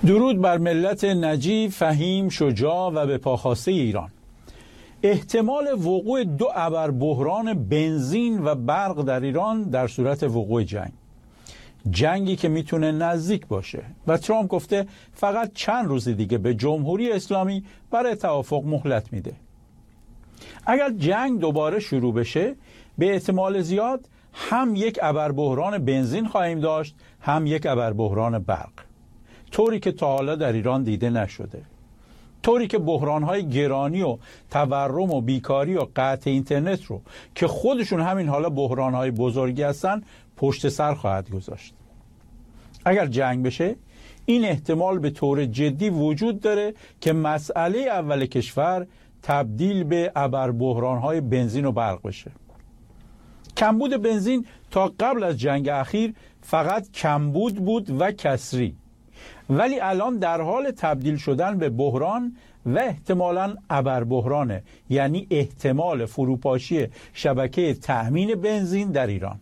درود بر ملت نجیب، فهیم، شجاع و به پاخواسته ایران. احتمال وقوع دو ابربحران بنزین و برق در ایران در صورت وقوع جنگی که میتونه نزدیک باشه و ترامپ گفته فقط چند روز دیگه به جمهوری اسلامی برای توافق مهلت میده. اگر جنگ دوباره شروع بشه به احتمال زیاد هم یک ابربحران بنزین خواهیم داشت، هم یک ابربحران برق، طوری که تا حالا در ایران دیده نشده، طوری که بحران‌های گرانی و تورم و بیکاری و قطع اینترنت رو که خودشون همین حالا بحران‌های بزرگی هستن پشت سر خواهد گذاشت. اگر جنگ بشه این احتمال به طور جدی وجود داره که مسئله اول کشور تبدیل به ابربحران‌های بنزین و برق بشه. کمبود بنزین تا قبل از جنگ اخیر فقط کمبود بود و کسری، ولی الان در حال تبدیل شدن به بحران و احتمالاً ابربحرانه، یعنی احتمال فروپاشی شبکه تأمین بنزین در ایران.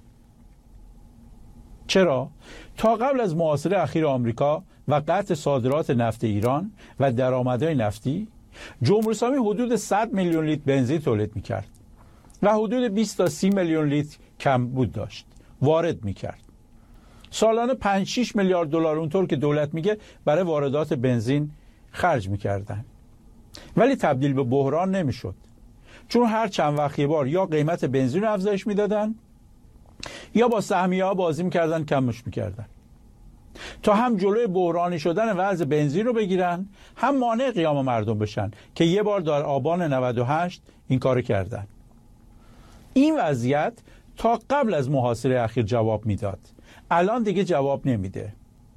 چرا؟ تا قبل از محاصره اخیر آمریکا و قطع صادرات نفت ایران و درآمدهای نفتی، جمهوری اسلامی حدود 100 میلیون لیتر بنزین تولید میکرد و حدود 20 تا 30 میلیون لیتر کمبود داشت وارد میکرد. سالانه 5-6 میلیارد دلار اونطور که دولت میگه برای واردات بنزین خرج میکردن، ولی تبدیل به بحران نمیشد، چون هر چند وقت یه بار یا قیمت بنزین رو افزایش میدادن یا با سهمیه ها بازی میکردن، کمش میکردن تا هم جلوی بحرانی شدن وضع بنزین رو بگیرن، هم مانع قیام مردم بشن که یه بار در آبان 98 این کارو کردن. این وضعیت تا قبل از محاصره اخیر جواب میداد، الان دیگه جواب نمیده.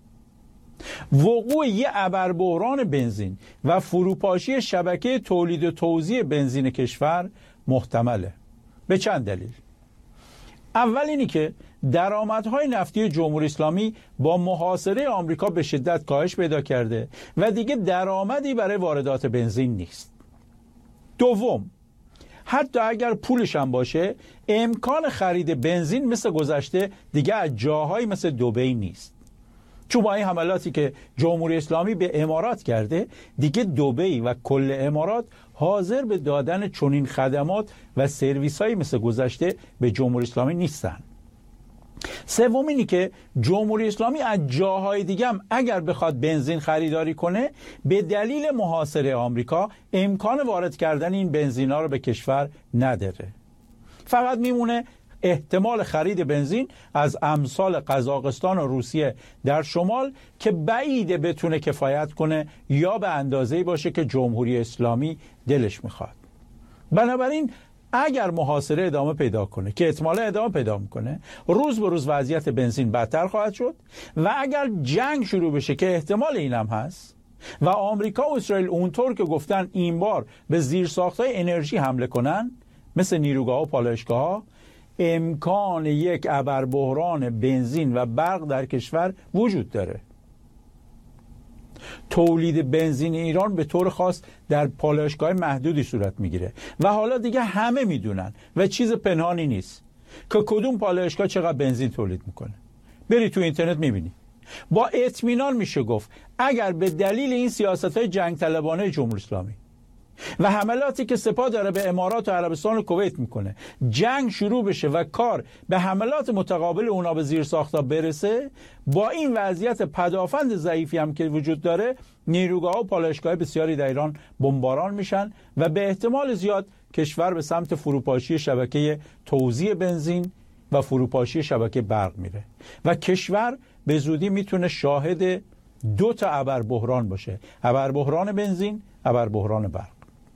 وقوع یه ابربحران بنزین و فروپاشی شبکه تولید و توزیع بنزین کشور محتمله. به چند دلیل. اول اینی که درآمدهای نفتی جمهوری اسلامی با محاصره آمریکا به شدت کاهش پیدا کرده و دیگه درآمدی برای واردات بنزین نیست. دوم، حتی اگر پولش هم باشه امکان خرید بنزین مثل گذشته دیگه از جاهایی مثل دبی نیست، چون با این حملاتی که جمهوری اسلامی به امارات کرده دیگه دبی و کل امارات حاضر به دادن چنین خدمات و سرویس هایی مثل گذشته به جمهوری اسلامی نیستن. سوم اینی که جمهوری اسلامی از جاهای دیگه هم اگر بخواد بنزین خریداری کنه به دلیل محاصره آمریکا امکان وارد کردن این بنزینا رو به کشور نداره. فقط میمونه احتمال خرید بنزین از امثال قزاقستان و روسیه در شمال که بعیده بتونه کفایت کنه یا به اندازه‌ای باشه که جمهوری اسلامی دلش میخواد. بنابراین اگر محاصره ادامه پیدا کنه که احتمال ادامه پیدا میکنه، روز به روز وضعیت بنزین بدتر خواهد شد و اگر جنگ شروع بشه که احتمال اینم هست و آمریکا و اسرائیل اونطور که گفتن این بار به زیرساخت‌های انرژی حمله کنن مثل نیروگاه و پالایشگاه‌ها، امکان یک ابربحران بنزین و برق در کشور وجود داره. تولید بنزین ایران به طور خاص در پالایشگاه محدودی صورت میگیره و حالا دیگه همه میدونن و چیز پنهانی نیست که کدوم پالایشگاه چقدر بنزین تولید میکنه. بری تو اینترنت میبینی. با اطمینان میشه گفت اگر به دلیل این سیاست‌های جنگ طلبانه جمهوری اسلامی و حملاتی که سپاه داره به امارات و عربستان و کویت میکنه جنگ شروع بشه و کار به حملات متقابل اونا به زیر ساختا برسه، با این وضعیت پدافند ضعیفی هم که وجود داره نیروگاه و پالایشگاه بسیاری در ایران بمباران میشن و به احتمال زیاد کشور به سمت فروپاشی شبکه توزیع بنزین و فروپاشی شبکه برق میره و کشور به زودی میتونه شاهد دو تا ابربحران باشه، ابربحران بنزین، ابربحران برق.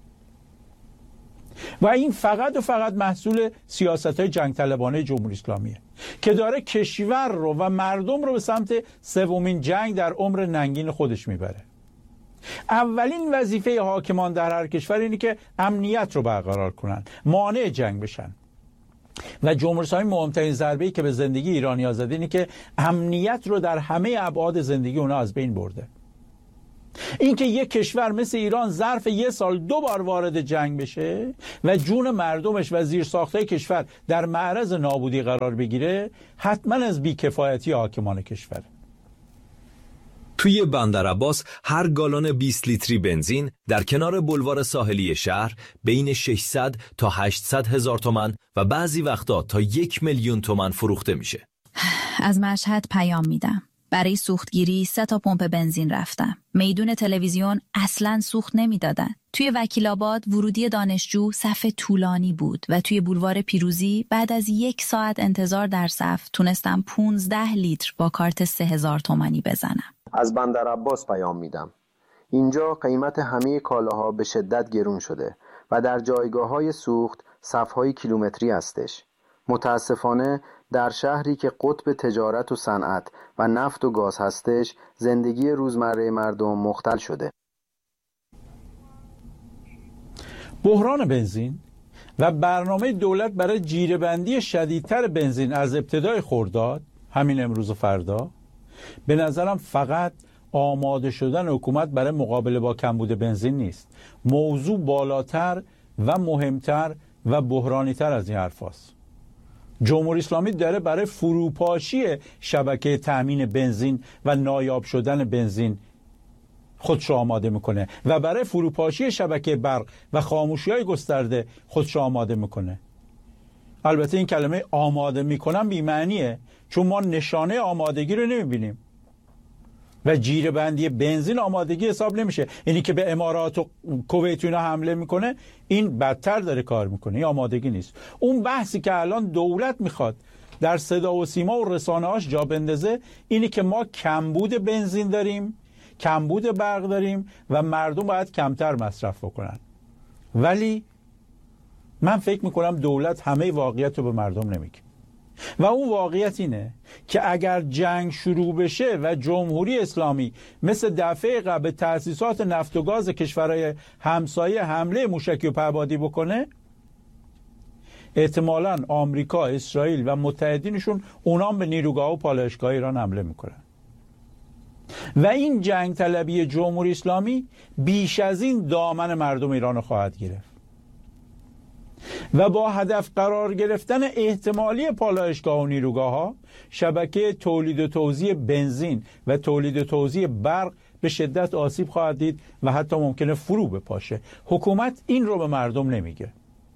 و این فقط و فقط محصول سیاست‌های جنگ طلبانه جمهوری اسلامیه که داره کشور رو و مردم رو به سمت سومین جنگ در عمر ننگین خودش میبره. اولین وظیفه حاکمان در هر کشور اینه که امنیت رو برقرار کنن، مانع جنگ بشن. و جمهوری اسلامی مهمترین ضربه‌ای که به زندگی ایرانی‌ها زده اینه که امنیت رو در همه ابعاد زندگی اونها از بین برده. اینکه یک کشور مثل ایران ظرف یه سال 2 بار وارد جنگ بشه و جون مردمش و زیرساختهای کشور در معرض نابودی قرار بگیره، حتما از بیکفایتی حاکمان کشور. توی بندرعباس هر گالن 20 لیتری بنزین در کنار بلوار ساحلی شهر بین 600 تا 800 هزار تومان و بعضی وقتا تا 1 میلیون تومان فروخته میشه. از مشهد پیام میدم. برای سوختگیری 3 تا پمپ بنزین رفتم. میدون تلویزیون اصلاً سوخت نمیدادن. توی وکیل آباد ورودی دانشجو صف طولانی بود و توی بولوار پیروزی بعد از 1 ساعت انتظار در صف تونستم 15 لیتر با کارت 3000 تومانی بزنم. از بندرعباس پیام میدم. اینجا قیمت همه کالاها به شدت گرون شده و در جایگاه‌های سوخت صف‌های کیلومتری هستش. متاسفانه در شهری که قطب تجارت و صنعت و نفت و گاز هستش، زندگی روزمره مردم مختل شده. بحران بنزین و برنامه دولت برای جیره‌بندی شدیدتر بنزین از ابتدای خرداد، همین امروز و فردا، به نظرم فقط آماده شدن حکومت برای مقابله با کمبود بنزین نیست. موضوع بالاتر و مهمتر و بحرانی‌تر از این حرف هست. جمهوری اسلامی داره برای فروپاشی شبکه تأمین بنزین و نایاب شدن بنزین خودش آماده میکنه و برای فروپاشی شبکه برق و خاموشی‌های گسترده خودش آماده میکنه. البته این کلمه آماده میکنم بی‌معنیه، چون ما نشانه آمادگی رو نمیبینیم و جیره‌بندی بنزین آمادگی حساب نمیشه. اینی که به امارات و کویت اینا حمله میکنه، این بدتر داره کار میکنه، این آمادگی نیست. اون بحثی که الان دولت میخواد در صدا و سیما و رسانه‌هاش جا بندازه اینی که ما کمبود بنزین داریم، کمبود برق داریم و مردم باید کمتر مصرف بکنن. ولی من فکر میکنم دولت همه واقعیت رو به مردم نمیگه و اون واقعیت اینه که اگر جنگ شروع بشه و جمهوری اسلامی مثل دفعه قبل تأسیسات نفت و گاز کشورهای همسایه حمله موشکی و پهپادی بکنه، احتمالاً آمریکا، اسرائیل و متحدینشون اونام به نیروگاه و پالایشگاه ایران حمله میکنن و این جنگ طلبی جمهوری اسلامی بیش از این دامن مردم ایران خواهد گرفت و با هدف قرار گرفتن احتمالی پالایشگاه و نیروگاه ها، شبکه تولید و توزیع بنزین و تولید و توزیع برق به شدت آسیب خواهد دید و حتی ممکنه فرو بپاشه. حکومت این رو به مردم نمیگه،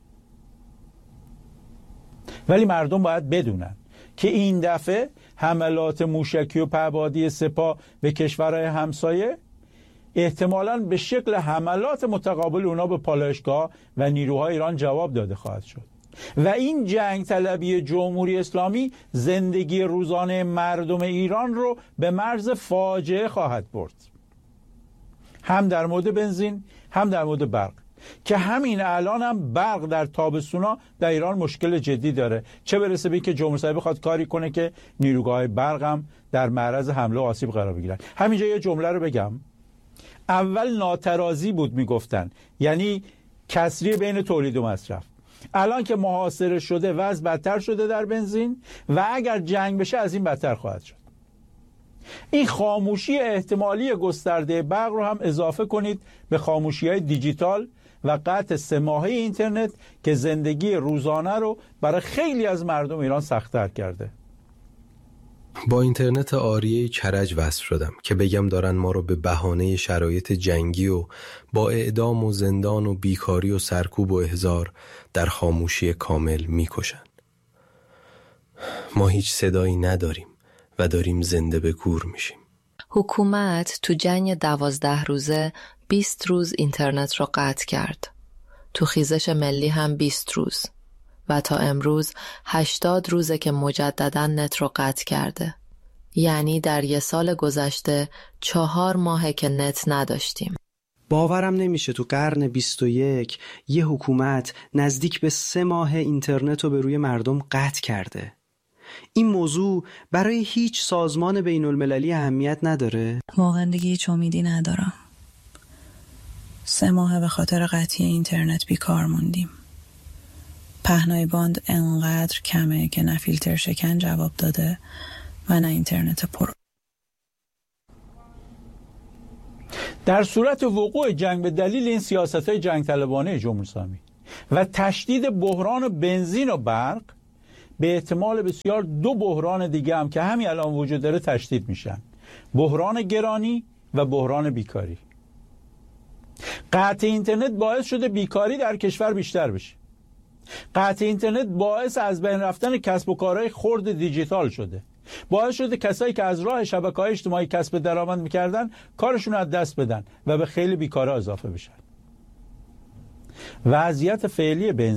ولی مردم باید بدونن که این دفعه حملات موشکی و پهپادی سپاه به کشورهای همسایه احتمالاً به شکل حملات متقابل اونا به پالایشگاه و نیروهای ایران جواب داده خواهد شد و این جنگ طلبی جمهوری اسلامی زندگی روزانه مردم ایران رو به مرز فاجعه خواهد برد، هم در مورد بنزین هم در مورد برق، که همین الان هم برق در تابستونا در ایران مشکل جدی داره، چه برسه به اینکه جمهوری اسلامی بخواد کاری کنه که نیروگاه برق هم در معرض حمله و آسیب قرار بگیرن. همینجا یه جمله رو بگم. اول ناترازی بود میگفتن، یعنی کسری بین تولید و مصرف. الان که محاصره شده وضع بدتر شده در بنزین و اگر جنگ بشه از این بدتر خواهد شد. این خاموشی احتمالی گسترده برق رو هم اضافه کنید به خاموشی‌های دیجیتال و قطع 3 ماهه اینترنت که زندگی روزانه رو برای خیلی از مردم ایران سخت‌تر کرده. با اینترنت عاریه کرج وصل شدم که بگم دارن ما رو به بهانه شرایط جنگی و با اعدام و زندان و بیکاری و سرکوب و احضار در خاموشی کامل میکشن. ما هیچ صدایی نداریم و داریم زنده به گور میشیم. حکومت تو جنگ 12 روزه 20 روز اینترنت رو قطع کرد. تو خیزش ملی هم 20 روز. و تا امروز 80 روزه که مجدداً نت رو قطع کرده. یعنی در 1 سال گذشته 4 ماهه که نت نداشتیم. باورم نمیشه تو قرن 21 یه حکومت نزدیک به 3 ماه اینترنت رو به روی مردم قطع کرده. این موضوع برای هیچ سازمان بین المللی اهمیت نداره؟ واقعا دیگه هیچ امیدی ندارم. 3 ماه به خاطر قطعی اینترنت بیکار موندیم. پهنای باند انقدر کمه که نه فیلتر شکن جواب داده و نه اینترنت پر. در صورت وقوع جنگ به دلیل این سیاست‌های جنگ طلبانه جمهوری اسلامی و تشدید بحران بنزین و برق، به احتمال بسیار 2 بحران دیگه هم که همین الان وجود داره تشدید میشن. بحران گرانی و بحران بیکاری. قطع اینترنت باعث شده بیکاری در کشور بیشتر بشه. قطع اینترنت باعث از بین رفتن کسب و کارهای خرد دیجیتال شده. باعث شده کسایی که از راه شبکه‌های اجتماعی کسب درآمد می‌کردن کارشون رو از دست بدن و به خیلی بیکارا اضافه بشن. وضعیت فعلی بنزین